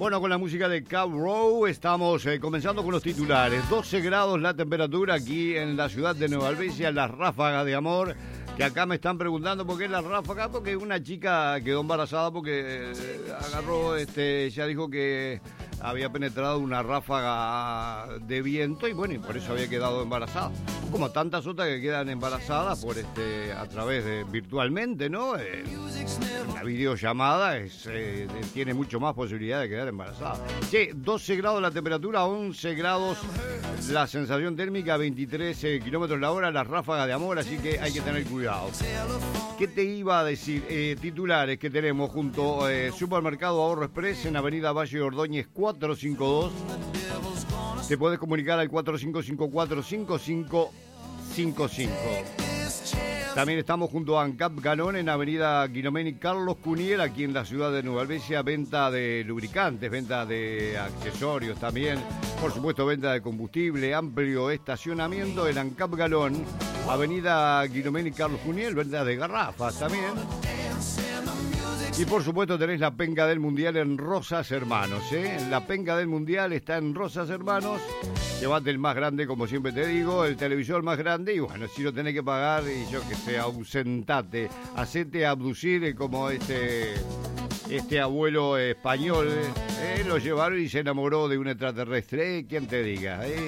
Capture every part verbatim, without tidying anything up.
Bueno, con la música de Cab Row estamos eh, comenzando con los titulares. doce grados la temperatura aquí en la ciudad de Nueva Albesia, las ráfagas de amor. Que acá me están preguntando por qué la ráfaga, porque una chica quedó embarazada porque eh, agarró, este, ella dijo que había penetrado una ráfaga de viento y bueno, y por eso había quedado embarazada. Como tantas otras que quedan embarazadas por este, a través de virtualmente, ¿no? Eh, la videollamada es, eh, tiene mucho más posibilidad de quedar embarazada. Sí, doce grados la temperatura, once grados la sensación térmica, veintitrés eh, kilómetros la hora, las ráfagas de amor, así que hay que tener cuidado. ¿Qué te iba a decir? Eh, titulares que tenemos junto a eh, Supermercado Ahorro Express en Avenida Valle Ordóñez cuatrocientos cincuenta y dos. Te podés comunicar al cuatro cinco cinco cuatro cinco cinco cinco cinco. También estamos junto a ANCAP Galón en Avenida Guilomén Carlos Cuniel, aquí en la ciudad de Nueva Albesia, venta de lubricantes, venta de accesorios también, por supuesto venta de combustible, amplio estacionamiento en ANCAP Galón, Avenida Guilomén Carlos Cuniel, venta de garrafas también. Y por supuesto tenés la penca del Mundial en Rosas Hermanos, ¿eh? La penca del Mundial está en Rosas Hermanos. Llévate el más grande, como siempre te digo, el televisor más grande y bueno, si lo tenés que pagar, y yo que sé, ausentate, hacete abducir como este, este abuelo español, ¿eh? Lo llevaron y se enamoró de un extraterrestre, ¿eh? ¿Quién te diga? ¿Eh?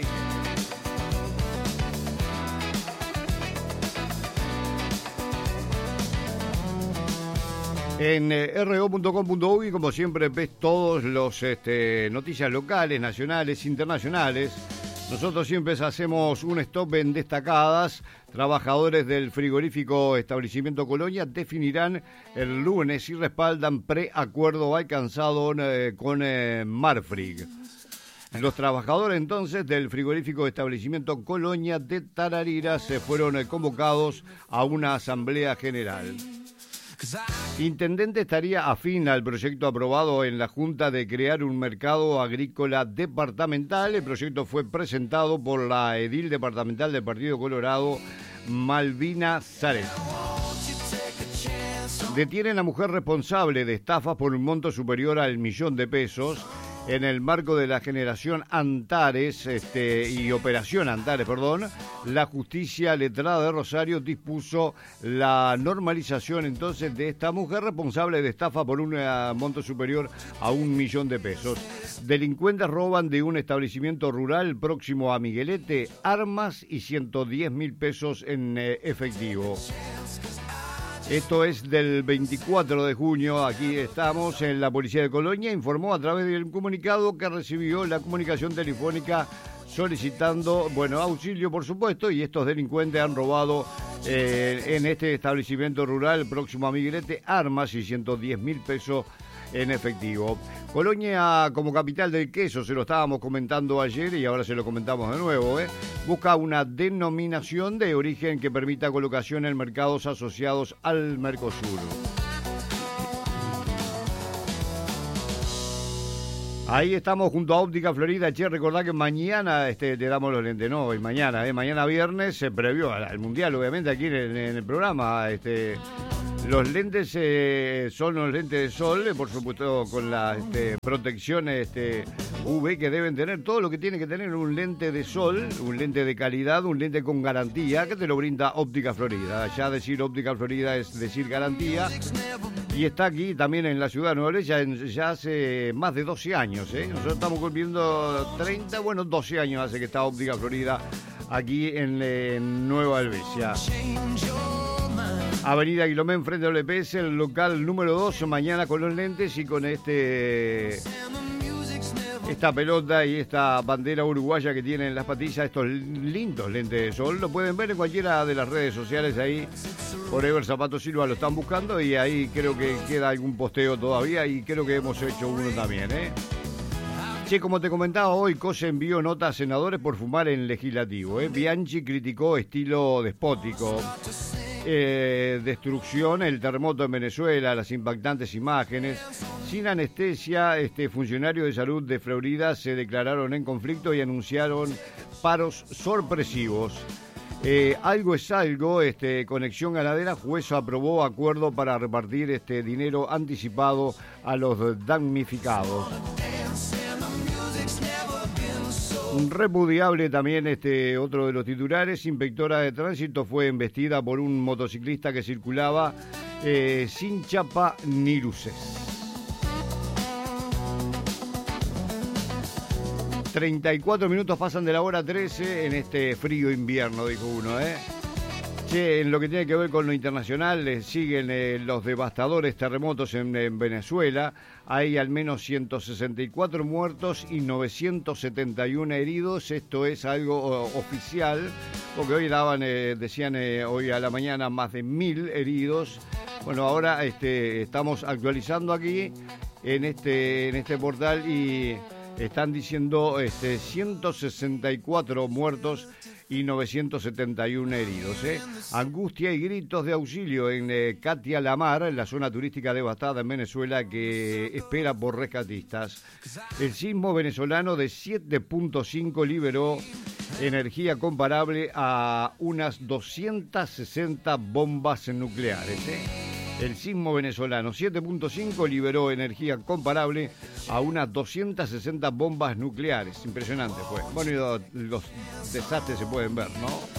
En eh, r o punto com punto u y como siempre ves todos los este, noticias locales, nacionales, internacionales. Nosotros siempre hacemos un stop en destacadas. Trabajadores del frigorífico establecimiento Colonia definirán el lunes si respaldan preacuerdo alcanzado eh, con eh, Marfrig. Los trabajadores entonces del frigorífico establecimiento Colonia de Tararira se fueron eh, convocados a una asamblea general. Intendente estaría afín al proyecto aprobado en la Junta de crear un mercado agrícola departamental. El proyecto fue presentado por la edil departamental del Partido Colorado, Malvina Zaret. Detienen a mujer responsable de estafas por un monto superior al millón de pesos. En el marco de la generación Antares este, y Operación Antares, perdón, la justicia letrada de Rosario dispuso la normalización entonces de esta mujer responsable de estafa por un uh, monto superior a un millón de pesos. Delincuentes roban de un establecimiento rural próximo a Miguelete armas y ciento diez mil pesos en eh, efectivo. Esto es del veinticuatro de junio, aquí estamos en la Policía de Colonia, informó a través del comunicado que recibió la comunicación telefónica solicitando, bueno, auxilio por supuesto, y estos delincuentes han robado eh, en este establecimiento rural próximo a Miguelete armas y ciento diez mil pesos en efectivo. Colonia, como capital del queso, se lo estábamos comentando ayer y ahora se lo comentamos de nuevo, ¿eh? Busca una denominación de origen que permita colocación en mercados asociados al Mercosur. Ahí estamos junto a Óptica Florida. Che, recordá que mañana este, te damos los lentes, no, y mañana, ¿eh? Mañana viernes se previó al, al Mundial, obviamente, aquí en, en el programa, este... Los lentes eh, son los lentes de sol, eh, por supuesto con la este, protección este, U V que deben tener, todo lo que tiene que tener un lente de sol, un lente de calidad, un lente con garantía, que te lo brinda Óptica Florida. Ya decir Óptica Florida es decir garantía. Y está aquí también en la ciudad de Nueva Albesia ya, ya hace más de doce años. ¿eh? Nosotros estamos cumpliendo treinta, bueno, doce años hace que está Óptica Florida aquí en, en Nueva Albesia. Avenida Guilomén frente al W P S, el local número dos, mañana con los lentes y con este esta pelota y esta bandera uruguaya que tienen las patillas, estos lindos lentes de sol. Lo pueden ver en cualquiera de las redes sociales ahí. Forever Zapato Silva lo están buscando y ahí creo que queda algún posteo todavía y creo que hemos hecho uno también, ¿eh? Che, como te comentaba hoy, Cose envió nota a senadores por fumar en legislativo, ¿eh? Bianchi criticó estilo despótico. Eh, destrucción, el terremoto en Venezuela, las impactantes imágenes. Sin anestesia, este funcionario de salud de Florida se declararon en conflicto y anunciaron paros sorpresivos. Eh, algo es algo, este, Conexión Ganadera, juez aprobó acuerdo para repartir este dinero anticipado a los damnificados. Repudiable también este otro de los titulares. Inspectora de tránsito fue embestida por un motociclista que circulaba eh, sin chapa ni luces. treinta y cuatro minutos pasan de la hora trece en este frío invierno, dijo uno, ¿eh? Che, en lo que tiene que ver con lo internacional, eh, siguen eh, los devastadores terremotos en, en Venezuela. Hay al menos ciento sesenta y cuatro muertos y novecientos setenta y uno heridos. Esto es algo o, oficial, porque hoy daban, eh, decían eh, hoy a la mañana más de mil heridos. Bueno, ahora este, estamos actualizando aquí en este, en este portal y están diciendo este, ciento sesenta y cuatro muertos y novecientos setenta y uno heridos. ¿eh? Angustia y gritos de auxilio en eh, Catia La Mar, en la zona turística devastada en Venezuela, que espera por rescatistas. El sismo venezolano de siete punto cinco liberó energía comparable a unas doscientas sesenta bombas nucleares. ¿eh? El sismo venezolano siete punto cinco liberó energía comparable a unas doscientas sesenta bombas nucleares. Impresionante fue. Bueno, y los, los desastres se pueden ver, ¿no?